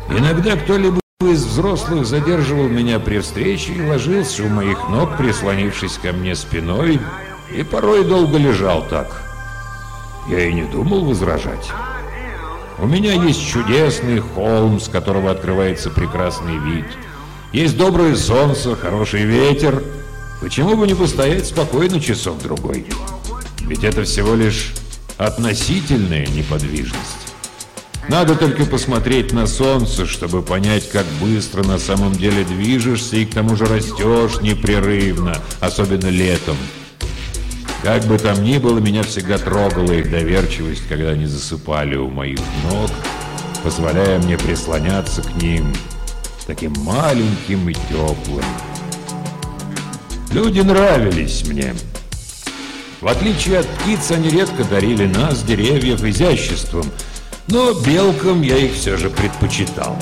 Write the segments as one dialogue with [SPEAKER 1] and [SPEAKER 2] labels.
[SPEAKER 1] Иногда кто-либо из взрослых задерживал меня при встрече и ложился у моих ног, прислонившись ко мне спиной, и порой долго лежал так. Я и не думал возражать. У меня есть чудесный холм, с которого открывается прекрасный вид. Есть доброе солнце, хороший ветер. Почему бы не постоять спокойно часок-другой? Ведь это всего лишь относительная неподвижность. Надо только посмотреть на солнце, чтобы понять, как быстро на самом деле движешься и к тому же растешь непрерывно, особенно летом. Как бы там ни было, меня всегда трогала их доверчивость, когда они засыпали у моих ног, позволяя мне прислоняться к ним, таким маленьким и теплым. Люди нравились мне. В отличие от птиц, они редко дарили нас, деревьев, изяществом, но белкам я их все же предпочитал.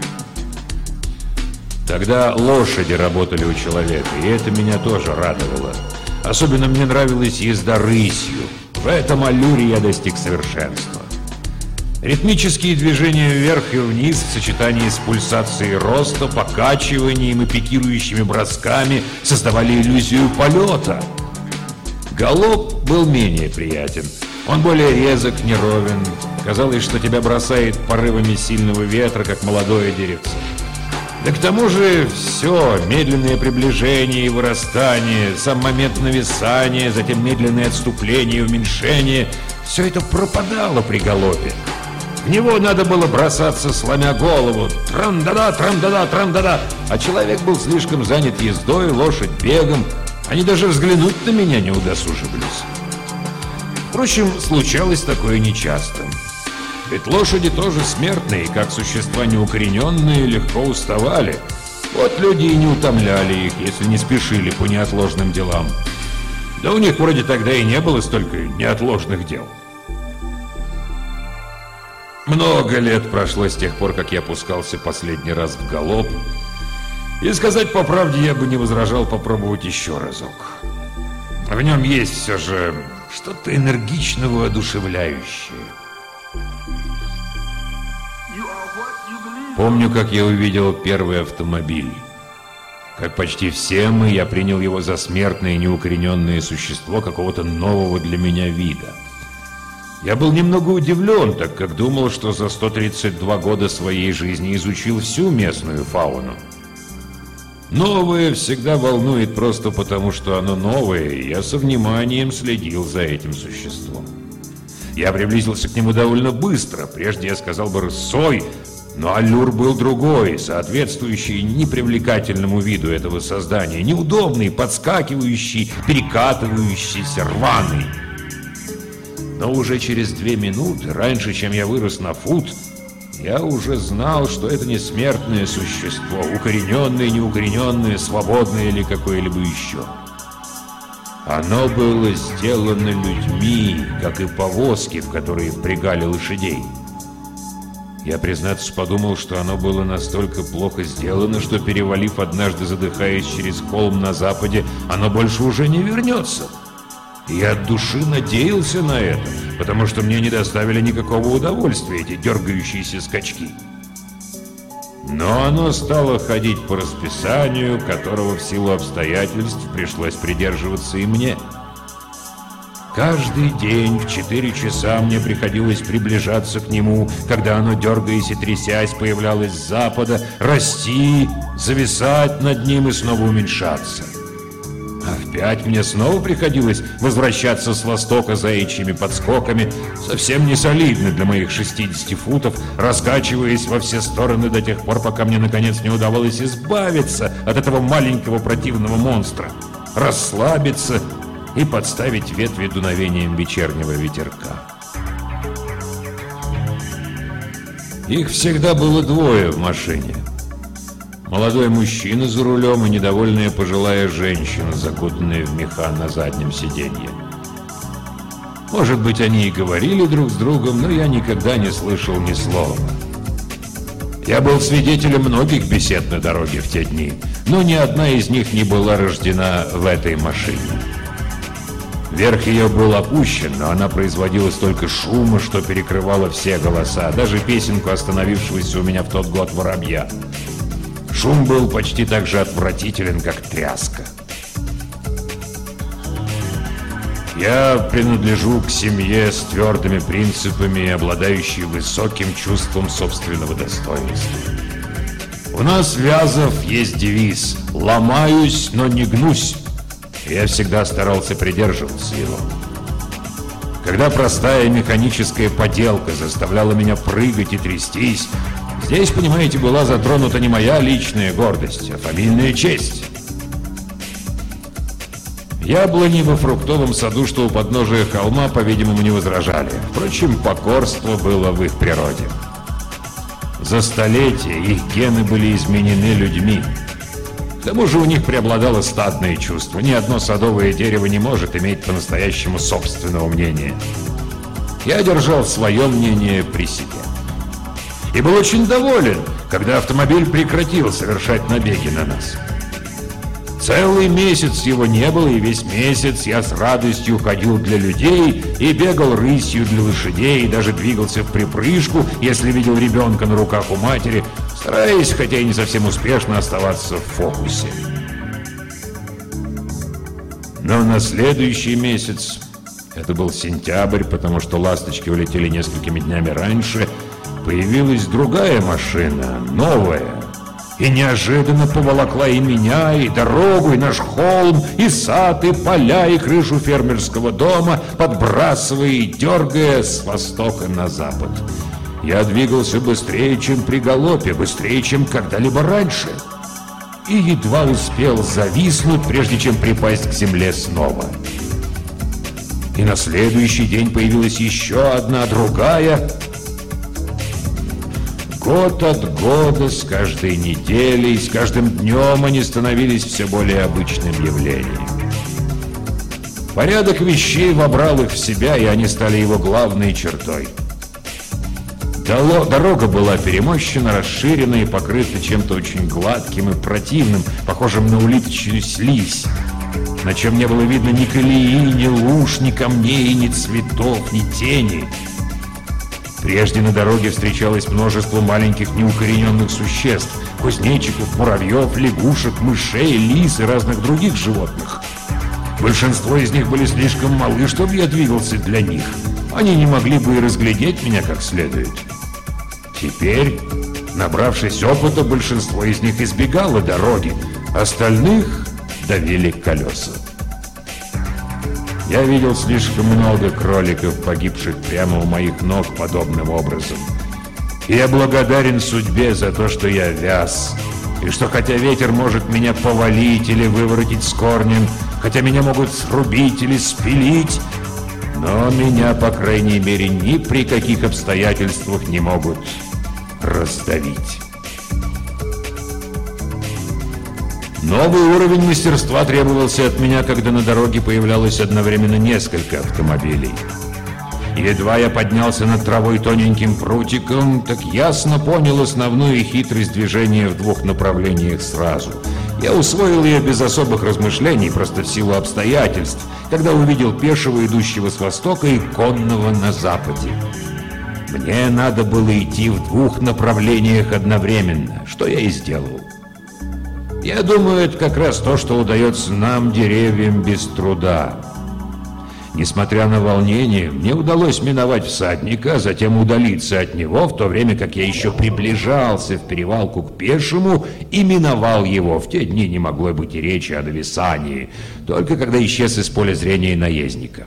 [SPEAKER 1] Тогда лошади работали у человека, и это меня тоже радовало. Особенно мне нравилась езда рысью. В этом аллюре я достиг совершенства. Ритмические движения вверх и вниз в сочетании с пульсацией роста, покачиванием и пикирующими бросками создавали иллюзию полета. Галоп был менее приятен. Он более резок, неровен. Казалось, что тебя бросает порывами сильного ветра, как молодое деревце. Да к тому же все, медленное приближение и вырастание, сам момент нависания, затем медленное отступление и уменьшение, все это пропадало при галопе. В него надо было бросаться, сломя голову, трам-да-да, трам-да-да, трам-да-да, а человек был слишком занят ездой, лошадь бегом, они даже взглянуть на меня не удосуживались. Впрочем, случалось такое нечасто. Ведь лошади тоже смертные, и как существа неукорененные, легко уставали. Вот люди и не утомляли их, если не спешили по неотложным делам. Да у них вроде тогда и не было столько неотложных дел. Много лет прошло с тех пор, как я пускался последний раз в галоп. И сказать по правде, я бы не возражал попробовать еще разок. В нем есть все же что-то энергичного, одушевляющее. Помню, как я увидел первый автомобиль. Как почти все мы, я принял его за смертное неукорененное существо какого-то нового для меня вида. Я был немного удивлен, так как думал, что за 132 года своей жизни изучил всю местную фауну. Новое всегда волнует просто потому, что оно новое, и я со вниманием следил за этим существом. Я приблизился к нему довольно быстро, прежде я сказал бы «рысой», но аллюр был другой, соответствующий непривлекательному виду этого создания, неудобный, подскакивающий, перекатывающийся, рваный. Но уже через 2 минуты, раньше, чем я вырос на фут, я уже знал, что это не смертное существо, укорененное, неукорененное, свободное или какое-либо еще. Оно было сделано людьми, как и повозки, в которые впрягали лошадей. Я, признаться, подумал, что оно было настолько плохо сделано, что, перевалив однажды, задыхаясь через холм на западе, оно больше уже не вернется. И я от души надеялся на это, потому что мне не доставили никакого удовольствия эти дергающиеся скачки. Но оно стало ходить по расписанию, которого в силу обстоятельств пришлось придерживаться и мне. Каждый день в 4 часа мне приходилось приближаться к нему, когда оно, дергаясь и трясясь, появлялось с запада, расти, зависать над ним и снова уменьшаться. А в 5 мне снова приходилось возвращаться с востока заячьими подскоками, совсем не солидно для моих 60 футов, раскачиваясь во все стороны до тех пор, пока мне наконец не удавалось избавиться от этого маленького противного монстра, расслабиться и подставить ветви дуновением вечернего ветерка. Их всегда было 2 в машине. Молодой мужчина за рулем и недовольная пожилая женщина, закутанная в меха на заднем сиденье. Может быть, они и говорили друг с другом, но я никогда не слышал ни слова. Я был свидетелем многих бесед на дороге в те дни, но ни одна из них не была рождена в этой машине. Верх ее был опущен, но она производила столько шума, что перекрывала все голоса, даже песенку остановившегося у меня в тот год воробья. Шум был почти так же отвратителен, как тряска. Я принадлежу к семье с твердыми принципами, обладающей высоким чувством собственного достоинства. У нас, Вязов, есть девиз «Ломаюсь, но не гнусь». Я всегда старался придерживаться его. Когда простая механическая поделка заставляла меня прыгать и трястись, здесь, понимаете, была затронута не моя личная гордость, а фамильная честь. Яблони во фруктовом саду, что у подножия холма, по-видимому, не возражали. Впрочем, покорство было в их природе. За столетия их гены были изменены людьми. К тому же у них преобладало стадное чувство. Ни одно садовое дерево не может иметь по-настоящему собственного мнения. Я держал свое мнение при себе. И был очень доволен, когда автомобиль прекратил совершать набеги на нас. Целый месяц его не было, и весь месяц я с радостью ходил для людей и бегал рысью для лошадей, и даже двигался в припрыжку, если видел ребенка на руках у матери, стараясь, хотя и не совсем успешно, оставаться в фокусе. Но на следующий месяц, это был сентябрь, потому что ласточки улетели несколькими днями раньше, появилась другая машина, новая, и неожиданно поволокла и меня, и дорогу, и наш холм, и сад, и поля, и крышу фермерского дома, подбрасывая и дергая с востока на запад. Я двигался быстрее, чем при галопе, быстрее, чем когда-либо раньше, и едва успел зависнуть, прежде чем припасть к земле снова. И на следующий день появилась еще одна, другая. Год от года, с каждой неделей, с каждым днем они становились все более обычным явлением. Порядок вещей вобрал их в себя, и они стали его главной чертой. Дорога была перемощена, расширена и покрыта чем-то очень гладким и противным, похожим на улиточную слизь, на чем не было видно ни колеи, ни луж, ни камней, ни цветов, ни тени. Прежде на дороге встречалось множество маленьких неукорененных существ, кузнечиков, муравьев, лягушек, мышей, лис и разных других животных. Большинство из них были слишком малы, чтобы я двигался для них. Они не могли бы и разглядеть меня как следует. Теперь, набравшись опыта, большинство из них избегало дороги, остальных давили колеса. Я видел слишком много кроликов, погибших прямо у моих ног подобным образом. И я благодарен судьбе за то, что я вяз, и что хотя ветер может меня повалить или выворотить с корнем, хотя меня могут срубить или спилить, но меня, по крайней мере, ни при каких обстоятельствах не могут раздавить. Новый уровень мастерства требовался от меня, когда на дороге появлялось одновременно несколько автомобилей. Едва я поднялся над травой тоненьким прутиком, так ясно понял основную хитрость движения в двух направлениях сразу. Я усвоил ее без особых размышлений, просто в силу обстоятельств, когда увидел пешего, идущего с востока, и конного на западе. Мне надо было идти в двух направлениях одновременно, что я и сделал. Я думаю, это как раз то, что удается нам, деревьям, без труда. Несмотря на волнение, мне удалось миновать всадника, а затем удалиться от него, в то время как я еще приближался в перевалку к пешему и миновал его. В те дни не могло быть и речи о нависании, только когда исчез из поля зрения наездника.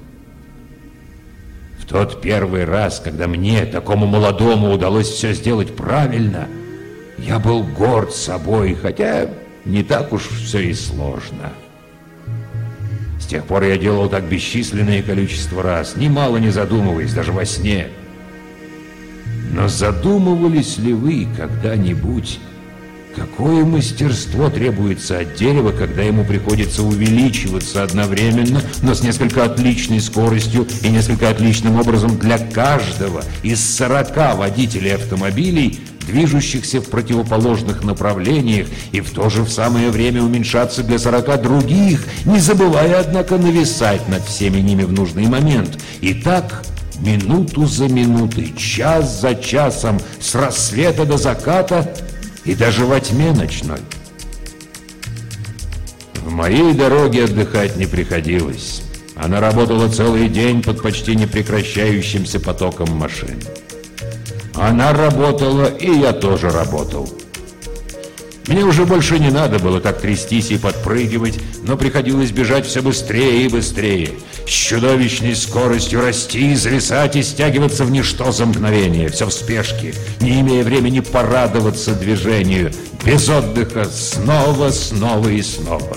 [SPEAKER 1] В тот первый раз, когда мне, такому молодому, удалось все сделать правильно, я был горд собой, хотя не так уж все и сложно. С тех пор я делал так бесчисленное количество раз, немало не задумываясь, даже во сне. Но задумывались ли вы когда-нибудь, Какое мастерство требуется от дерева, когда ему приходится увеличиваться одновременно, но с несколько отличной скоростью и несколько отличным образом для каждого из 40 водителей автомобилей, движущихся в противоположных направлениях, и в то же самое время уменьшаться для 40 других, не забывая, однако, нависать над всеми ними в нужный момент. И так минуту за минутой, час за часом, с рассвета до заката и даже во тьме ночной. В моей дороге отдыхать не приходилось. Она работала целый день под почти непрекращающимся потоком машин. Она работала, и я тоже работал. Мне уже больше не надо было так трястись и подпрыгивать, но приходилось бежать все быстрее и быстрее, с чудовищной скоростью расти, зависать и стягиваться в ничто за мгновение, все в спешке, не имея времени порадоваться движению, без отдыха, снова и снова.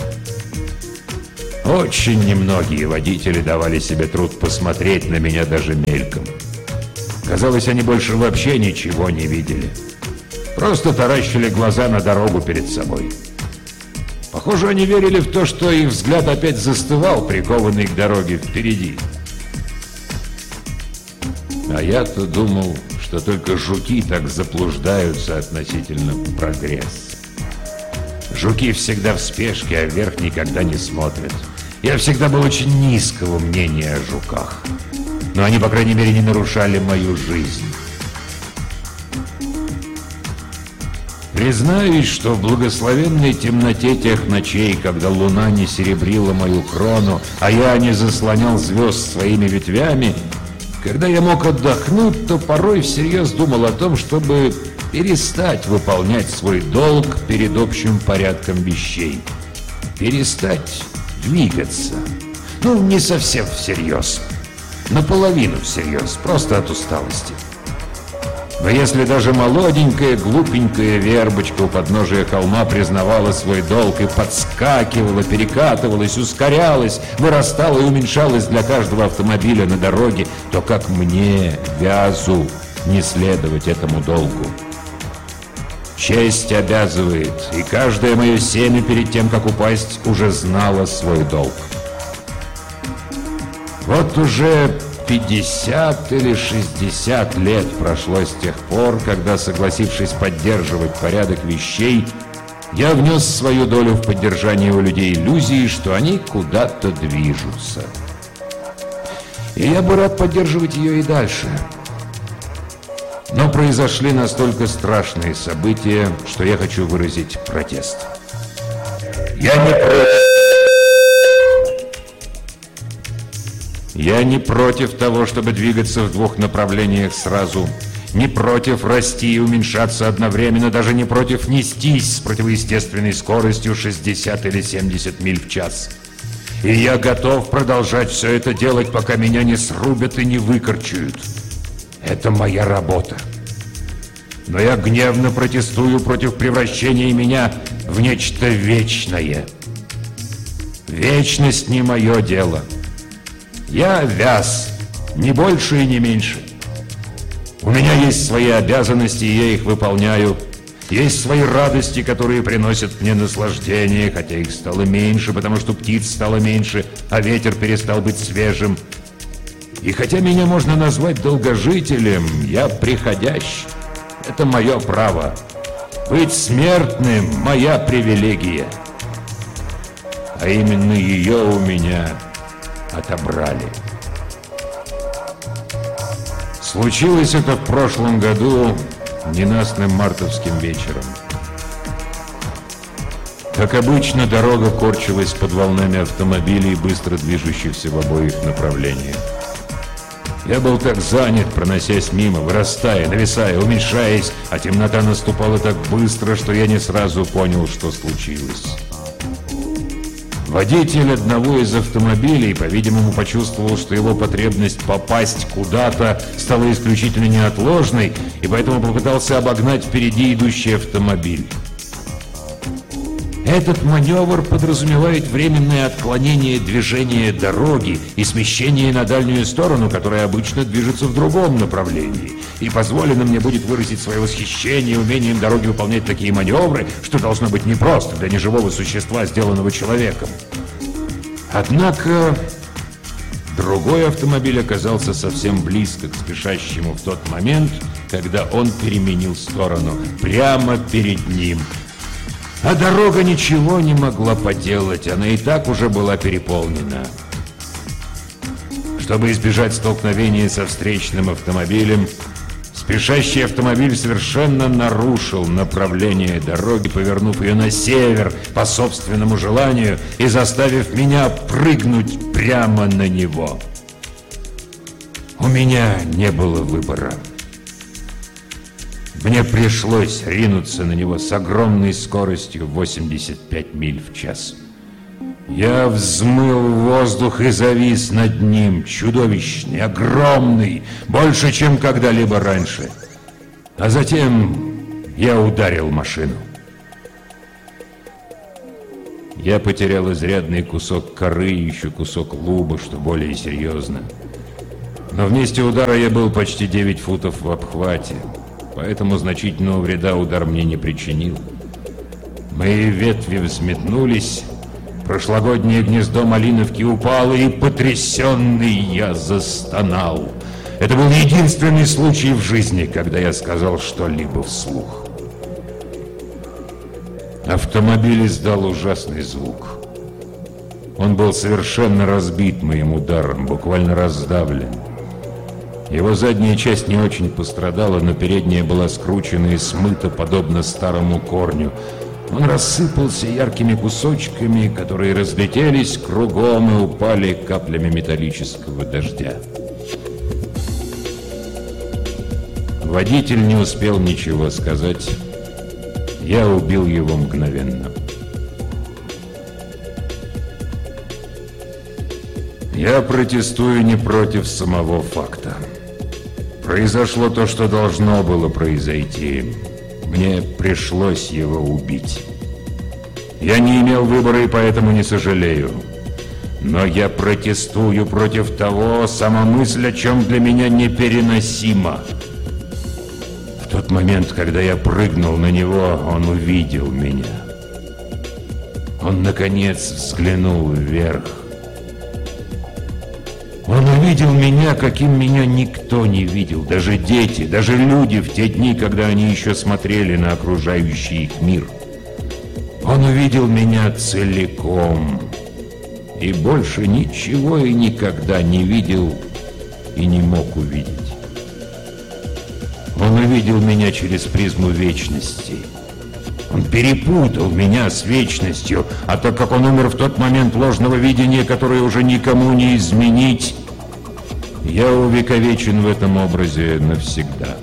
[SPEAKER 1] Очень немногие водители давали себе труд посмотреть на меня даже мельком. Казалось, они больше вообще ничего не видели. Просто таращили глаза на дорогу перед собой. Похоже, они верили в то, что их взгляд опять застывал, прикованный к дороге впереди. А я-то думал, что только жуки так заблуждаются относительно прогресса. Жуки всегда в спешке, а вверх никогда не смотрят. Я всегда был очень низкого мнения о жуках. Но они, по крайней мере, не нарушали мою жизнь. Признаюсь, что в благословенной темноте тех ночей, когда луна не серебрила мою крону, а я не заслонял звезд своими ветвями, когда я мог отдохнуть, то порой всерьез думал о том, чтобы перестать выполнять свой долг перед общим порядком вещей. Перестать двигаться. Ну, не совсем всерьез. Наполовину всерьез, просто от усталости. Но если даже молоденькая, глупенькая вербочка у подножия холма признавала свой долг и подскакивала, перекатывалась, ускорялась, вырастала и уменьшалась для каждого автомобиля на дороге, то как мне, вязу, не следовать этому долгу? Честь обязывает, и каждое мое семя перед тем, как упасть, уже знало свой долг. Вот уже 50 или 60 лет прошло с тех пор, когда, согласившись поддерживать порядок вещей, я внес свою долю в поддержание у людей иллюзии, что они куда-то движутся. И я бы рад поддерживать ее и дальше. Но произошли настолько страшные события, что я хочу выразить протест. Я не против того, чтобы двигаться в двух направлениях сразу, не против расти и уменьшаться одновременно, даже не против нестись с противоестественной скоростью 60 или 70 миль в час. И я готов продолжать все это делать, пока меня не срубят и не выкорчуют. Это моя работа. Но я гневно протестую против превращения меня в нечто вечное. Вечность не мое дело. Я вяз, не больше и не меньше. У меня есть свои обязанности, и я их выполняю. Есть свои радости, которые приносят мне наслаждение, хотя их стало меньше, потому что птиц стало меньше, а ветер перестал быть свежим. И хотя меня можно назвать долгожителем, я приходящий. Это мое право. Быть смертным – моя привилегия. А именно ее у меня отобрали. Случилось это в прошлом году ненастным мартовским вечером. Как обычно, дорога корчилась под волнами автомобилей, быстро движущихся в обоих направлениях. Я был так занят, проносясь мимо, вырастая, нависая, уменьшаясь, а темнота наступала так быстро, что я не сразу понял, что случилось. Водитель одного из автомобилей, по-видимому, почувствовал, что его потребность попасть куда-то стала исключительно неотложной, и поэтому попытался обогнать впереди идущий автомобиль. Этот маневр подразумевает временное отклонение движения дороги и смещение на дальнюю сторону, которая обычно движется в другом направлении. И позволено мне будет выразить свое восхищение умением дороги выполнять такие маневры, что должно быть непросто для неживого существа, сделанного человеком. Однако другой автомобиль оказался совсем близко к спешащему в тот момент, когда он переменил сторону, прямо перед ним. А дорога ничего не могла поделать, она и так уже была переполнена. Чтобы избежать столкновения со встречным автомобилем, спешащий автомобиль совершенно нарушил направление дороги, повернув ее на север по собственному желанию и заставив меня прыгнуть прямо на него. У меня не было выбора. Мне пришлось ринуться на него с огромной скоростью 85 миль в час. Я взмыл в воздух и завис над ним, чудовищный, огромный, больше, чем когда-либо раньше. А затем я ударил машину. Я потерял изрядный кусок коры и еще кусок луба, что более серьезно. Но вместе удара я был почти 9 футов в обхвате. Поэтому значительного вреда удар мне не причинил. Мои ветви взметнулись, прошлогоднее гнездо малиновки упало, и потрясенный я застонал. Это был единственный случай в жизни, когда я сказал что-либо вслух. Автомобиль издал ужасный звук. Он был совершенно разбит моим ударом, буквально раздавлен. Его задняя часть не очень пострадала, но передняя была скручена и смыта, подобно старому корню. Он рассыпался яркими кусочками, которые разлетелись кругом и упали каплями металлического дождя. Водитель не успел ничего сказать. Я убил его мгновенно. Я протестую не против самого факта. Произошло то, что должно было произойти. Мне пришлось его убить. Я не имел выбора и поэтому не сожалею. Но я протестую против того, сама мысль о чем для меня непереносима. В тот момент, когда я прыгнул на него, он увидел меня. Он, наконец, взглянул вверх. Он увидел меня, каким меня никто не видел, даже дети, даже люди в те дни, когда они еще смотрели на окружающий их мир. Он увидел меня целиком и больше ничего и никогда не видел и не мог увидеть. Он увидел меня через призму вечности. Он перепутал меня с вечностью, а так как он умер в тот момент ложного видения, которое уже никому не изменить, я увековечен в этом образе навсегда.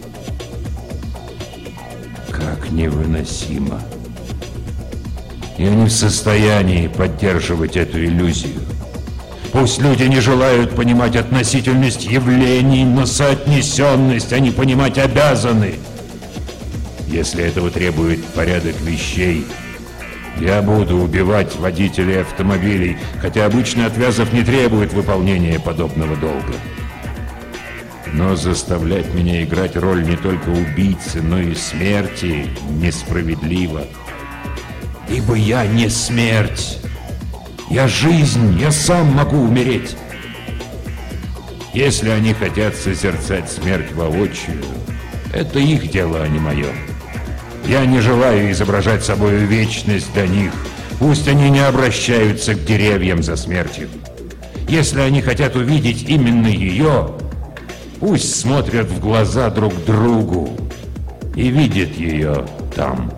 [SPEAKER 1] Как невыносимо. Я не в состоянии поддерживать эту иллюзию. Пусть люди не желают понимать относительность явлений, но соотнесенность они понимать обязаны. Если этого требует порядок вещей, я буду убивать водителей автомобилей, хотя обычно от вязов не требует выполнения подобного долга. Но заставлять меня играть роль не только убийцы, но и смерти несправедливо. Ибо я не смерть. Я жизнь, я сам могу умереть. Если они хотят созерцать смерть воочию, это их дело, а не мое. Я не желаю изображать собою вечность для них. Пусть они не обращаются к деревьям за смертью. Если они хотят увидеть именно ее, пусть смотрят в глаза друг другу и видят ее там.